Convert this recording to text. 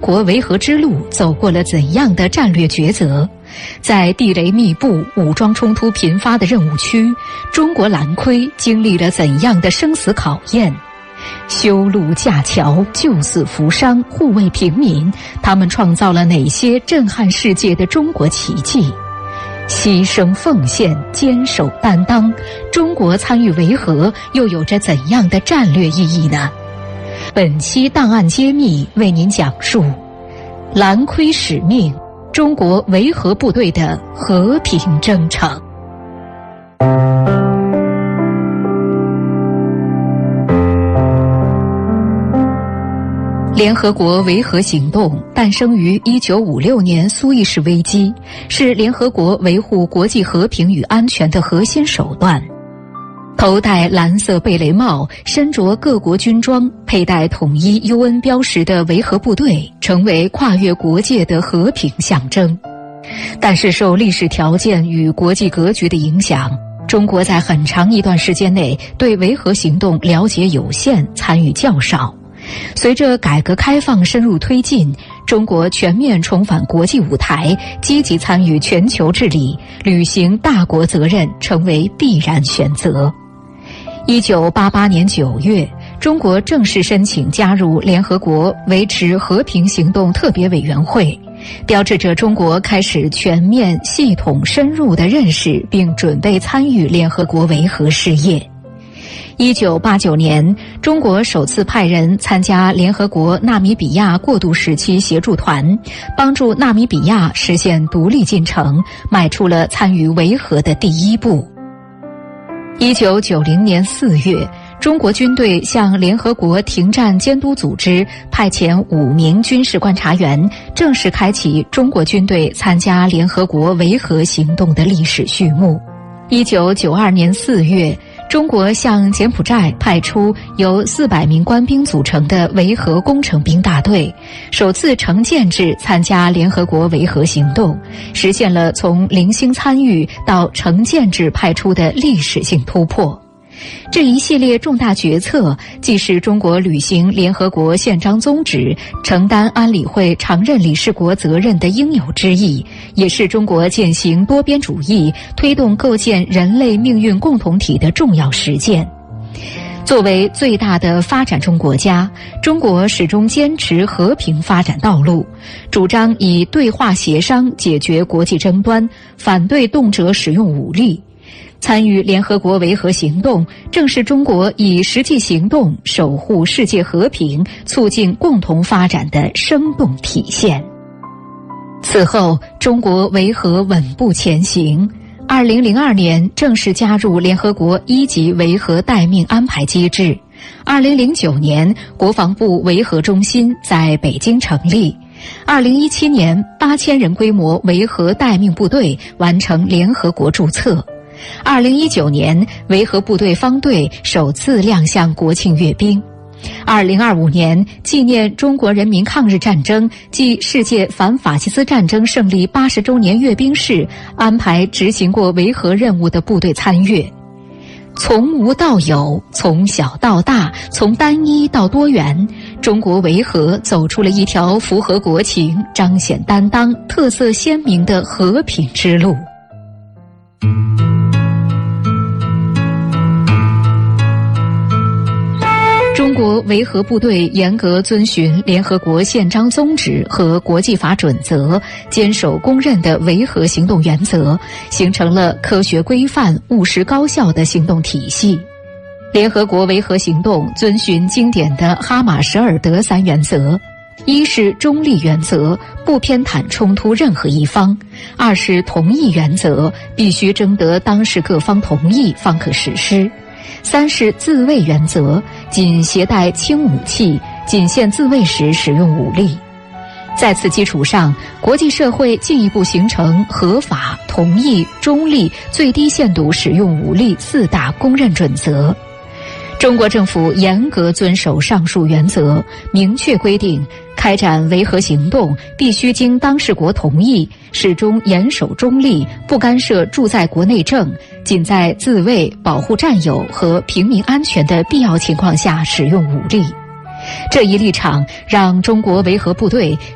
国维和之路走过了怎样的战略抉择？在地雷密布、武装冲突频发的任务区，中国蓝盔经历了怎样的生死考验？修路架桥、救死扶伤、护卫平民，他们创造了哪些震撼世界的中国奇迹？牺牲奉献、坚守担当，中国参与维和又有着怎样的战略意义呢？本期档案揭秘为您讲述蓝盔使命，中国维和部队的和平征程。联合国维和行动诞生于1956年苏伊士危机，是联合国维护国际和平与安全的核心手段。头戴蓝色贝雷帽，身着各国军装，佩戴统一 UN 标识的维和部队，成为跨越国界的和平象征。但是受历史条件与国际格局的影响，中国在很长一段时间内对维和行动了解有限，参与较少。随着改革开放深入推进，中国全面重返国际舞台，积极参与全球治理，履行大国责任成为必然选择。1988年9月，中国正式申请加入联合国维持和平行动特别委员会，标志着中国开始全面、系统、深入地认识并准备参与联合国维和事业。1989年，中国首次派人参加联合国纳米比亚过渡时期协助团，帮助纳米比亚实现独立进程，迈出了参与维和的第一步。1990年4月，中国军队向联合国停战监督组织派遣5名军事观察员，正式开启中国军队参加联合国维和行动的历史序幕。1992年4月，中国向柬埔寨派出由400名官兵组成的维和工程兵大队，首次成建制参加联合国维和行动，实现了从零星参与到成建制派出的历史性突破。这一系列重大决策，既是中国履行联合国宪章宗旨、承担安理会常任理事国责任的应有之义，也是中国践行多边主义、推动构建人类命运共同体的重要实践。作为最大的发展中国家，中国始终坚持和平发展道路，主张以对话协商解决国际争端，反对动辄使用武力。参与联合国维和行动，正是中国以实际行动守护世界和平、促进共同发展的生动体现。此后，中国维和稳步前行。2002年正式加入联合国1级维和待命安排机制。2009年，国防部维和中心在北京成立。2017年，8000人规模维和待命部队完成联合国注册。2019年，维和部队方队首次亮相国庆阅兵。2025年，纪念中国人民抗日战争暨世界反法西斯战争胜利80周年阅兵式，安排执行过维和任务的部队参阅。从无到有，从小到大，从单一到多元，中国维和走出了一条符合国情、彰显担当、特色鲜明的和平之路。中国维和部队严格遵循联合国宪章宗旨和国际法准则，坚守公认的维和行动原则，形成了科学规范、务实高效的行动体系。联合国维和行动遵循经典的哈马什尔德3原则：一是中立原则，不偏袒冲突任何一方；二是同意原则，必须征得当事各方同意方可实施；三是自卫原则，仅携带轻武器，仅限自卫时使用武力。在此基础上，国际社会进一步形成合法、同意、中立、最低限度使用武力4大公认准则。中国政府严格遵守上述原则，明确规定开展维和行动必须经当事国同意，始终严守中立，不干涉驻在国内政，仅在自卫、保护战友和平民安全的必要情况下使用武力。这一立场让中国维和部队